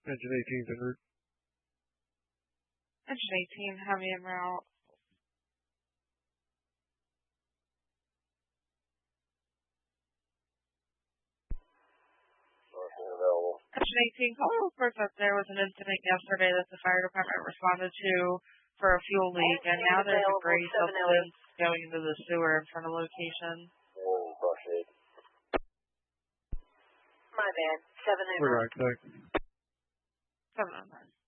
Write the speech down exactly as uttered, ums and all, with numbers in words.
Engine eighteen's en route. Engine eighteen, heavy en route. Engine eighteen, call reports that there was an incident yesterday that the fire department responded to for a fuel leak, and now there's a gray substance going into the sewer in front of location. My bad. seven We're right, thanks. seven oh nine.